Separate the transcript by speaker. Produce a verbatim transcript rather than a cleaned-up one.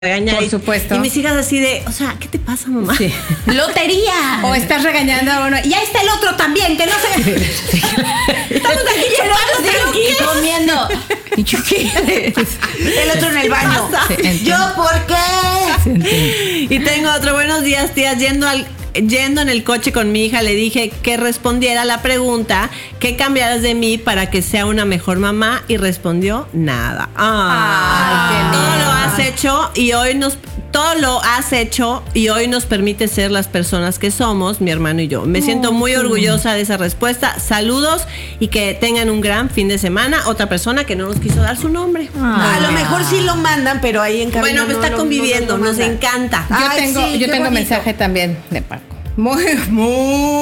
Speaker 1: regañar.
Speaker 2: Por supuesto.
Speaker 1: Y mis hijas así de, o sea, ¿qué te pasa, mamá?
Speaker 2: Sí.
Speaker 3: ¡Lotería!
Speaker 2: O estás regañando a uno. Y ahí está el otro también, que no se...
Speaker 3: Estamos aquí chupando y comiendo. ¿Y yo qué? El otro en el baño.
Speaker 2: Sí,
Speaker 3: ¿Yo por qué?
Speaker 1: Y tengo otro, buenos días, tías, yendo al... Yendo en el coche con mi hija le dije que respondiera la pregunta ¿qué cambiarás de mí para que sea una mejor mamá? Y respondió nada.
Speaker 2: Ay, qué
Speaker 1: todo
Speaker 2: lindo.
Speaker 1: lo has hecho y hoy nos todo lo has hecho y hoy nos permite ser las personas que somos, mi hermano y yo. Me siento muy orgullosa de esa respuesta. Saludos y que tengan un gran fin de semana. Otra persona que no nos quiso dar su nombre.
Speaker 3: A lo mejor sí lo mandan, pero ahí en cabina
Speaker 1: Bueno, pues
Speaker 3: no,
Speaker 1: está
Speaker 3: no,
Speaker 1: conviviendo,
Speaker 3: no, no, no
Speaker 1: nos
Speaker 3: mandan.
Speaker 1: encanta.
Speaker 2: Yo
Speaker 3: Ay,
Speaker 2: tengo,
Speaker 3: sí,
Speaker 2: yo
Speaker 3: qué
Speaker 2: tengo
Speaker 3: bonito.
Speaker 2: mensaje también de Paco. Muy, muy